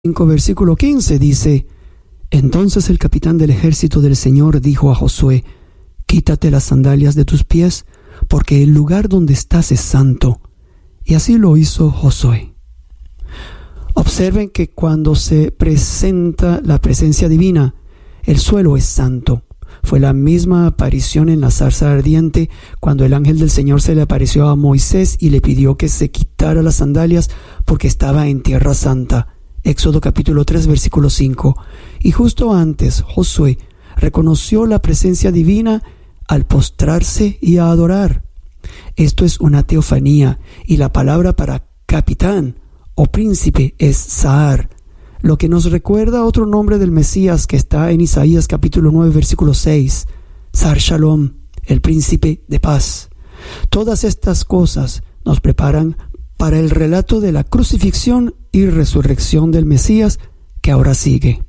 5, versículo 15 dice: Entonces el capitán del ejército del Señor dijo a Josué: Quítate las sandalias de tus pies, porque el lugar donde estás es santo. Y así lo hizo Josué. Observen que cuando se presenta la presencia divina, el suelo es santo. Fue la misma aparición en la zarza ardiente cuando el ángel del Señor se le apareció a Moisés y le pidió que se quitara las sandalias porque estaba en tierra santa. Éxodo capítulo 3, versículo 5. Y justo antes, Josué reconoció la presencia divina al postrarse y a adorar. Esto es una teofanía, y la palabra para capitán o príncipe es Sahar, lo que nos recuerda otro nombre del Mesías que está en Isaías capítulo 9, versículo 6, Sar Shalom, el príncipe de paz. Todas estas cosas nos preparan para el relato de la crucifixión y resurrección del Mesías que ahora sigue.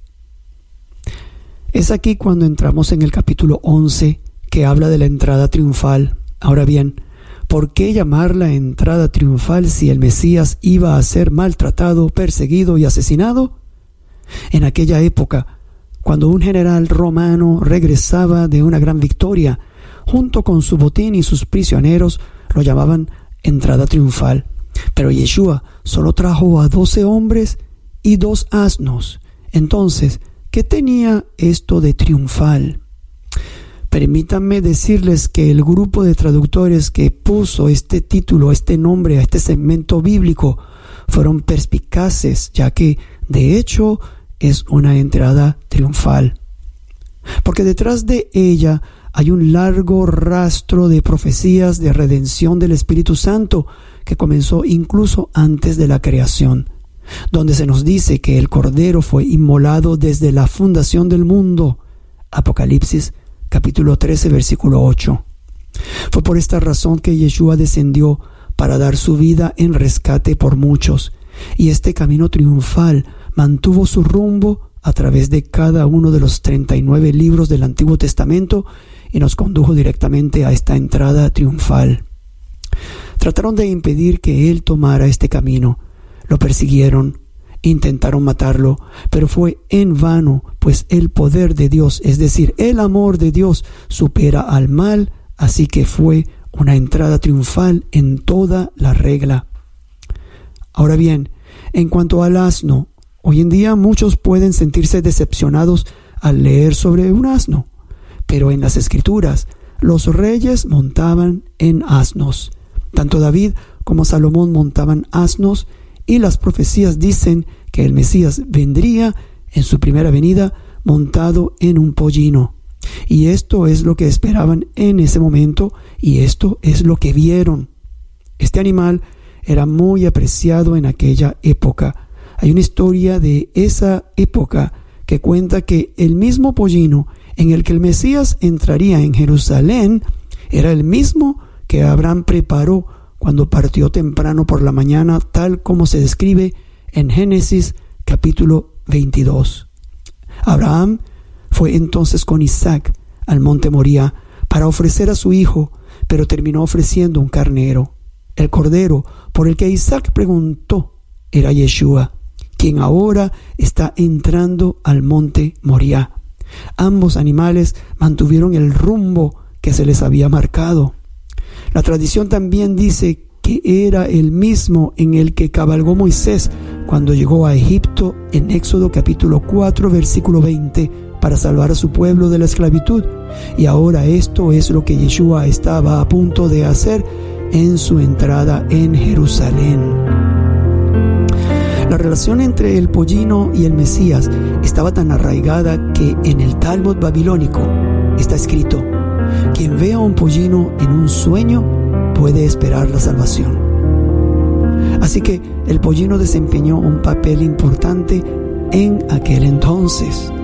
Es aquí cuando entramos en el capítulo 11, que habla de la entrada triunfal. Ahora bien, ¿por qué llamarla entrada triunfal si el Mesías iba a ser maltratado, perseguido y asesinado? En aquella época, cuando un general romano regresaba de una gran victoria, junto con su botín y sus prisioneros, lo llamaban entrada triunfal. Pero Yeshua solo trajo a 12 hombres y 2 asnos. Entonces, ¿qué tenía esto de triunfal? Permítanme decirles que el grupo de traductores que puso este título, este nombre a este segmento bíblico, fueron perspicaces, ya que, de hecho, es una entrada triunfal. Porque detrás de ella hay un largo rastro de profecías de redención del Espíritu Santo que comenzó incluso antes de la creación, donde se nos dice que el Cordero fue inmolado desde la fundación del mundo. Apocalipsis capítulo 13, versículo 8. Fue por esta razón que Yeshua descendió para dar su vida en rescate por muchos, y este camino triunfal mantuvo su rumbo a través de cada uno de los 39 libros del Antiguo Testamento y nos condujo directamente a esta entrada triunfal. Trataron de impedir que él tomara este camino. Lo persiguieron, intentaron matarlo, pero fue en vano, pues el poder de Dios, es decir, el amor de Dios, supera al mal, así que fue una entrada triunfal en toda la regla. Ahora bien, en cuanto al asno, hoy en día muchos pueden sentirse decepcionados al leer sobre un asno, pero en las Escrituras los reyes montaban en asnos. Tanto David como Salomón montaban asnos, y las profecías dicen que el Mesías vendría en su primera venida montado en un pollino. Y esto es lo que esperaban en ese momento, y esto es lo que vieron. Este animal era muy apreciado en aquella época. Hay una historia de esa época que cuenta que el mismo pollino en el que el Mesías entraría en Jerusalén era el mismo que Abraham preparó cuando partió temprano por la mañana, tal como se describe en Génesis capítulo 22. Abraham fue entonces con Isaac al monte Moría para ofrecer a su hijo, pero terminó ofreciendo un carnero. El cordero por el que Isaac preguntó era Yeshua, quien ahora está entrando al monte Moría. Ambos animales mantuvieron el rumbo que se les había marcado. La tradición también dice que era el mismo en el que cabalgó Moisés cuando llegó a Egipto en Éxodo capítulo 4, versículo 20, para salvar a su pueblo de la esclavitud. Y ahora esto es lo que Yeshua estaba a punto de hacer en su entrada en Jerusalén. La relación entre el pollino y el Mesías estaba tan arraigada que en el Talmud babilónico está escrito: quien vea un pollino en un sueño puede esperar la salvación. Así que el pollino desempeñó un papel importante en aquel entonces.